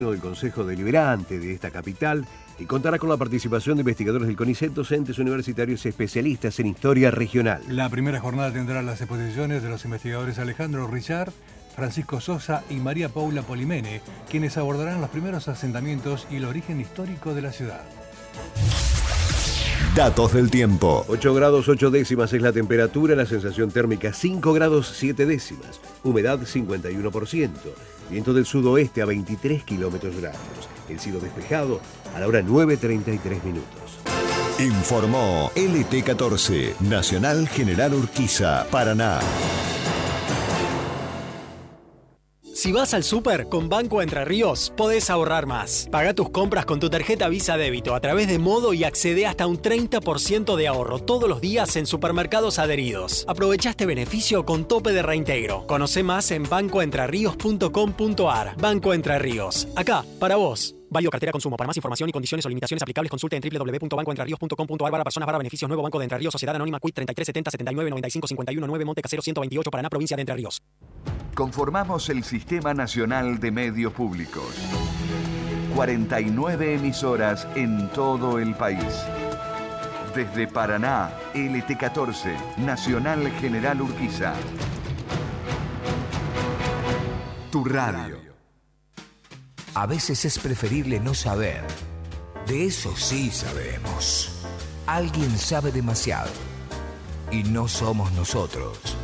del Consejo Deliberante de esta capital y contará con la participación de investigadores del CONICET, docentes universitarios y especialistas en historia regional. La primera jornada tendrá las exposiciones de los investigadores Alejandro Richard, Francisco Sosa y María Paula Polimene, quienes abordarán los primeros asentamientos y el origen histórico de la ciudad. Datos del tiempo. 8 grados 8 décimas es la temperatura, la sensación térmica 5 grados 7 décimas, humedad 51%, viento del sudoeste a 23 kilómetros por hora. El cielo despejado a la hora 9:33 minutos. Informó LT14, Nacional General Urquiza, Paraná. Si vas al súper, con Banco Entre Ríos podés ahorrar más. Paga tus compras con tu tarjeta Visa Débito a través de Modo y accede hasta un 30% de ahorro todos los días en supermercados adheridos. Aprovecha este beneficio con tope de reintegro. Conoce más en bancoentrerríos.com.ar. Banco Entre Ríos. Acá, para vos. Válido cartera consumo. Para más información y condiciones o limitaciones aplicables, consulte en www.bancoentrerríos.com.ar/personas/beneficios nuevo Banco de Entre Ríos, Sociedad Anónima Quit 3370 79 95 51 9 Monte Casero 128 Paraná, provincia de Entre Ríos. Conformamos el Sistema Nacional de Medios Públicos. 49 emisoras en todo el país. Desde Paraná, LT14, Nacional General Urquiza. Tu radio. A veces es preferible no saber. De eso sí sabemos. Alguien sabe demasiado. Y no somos nosotros.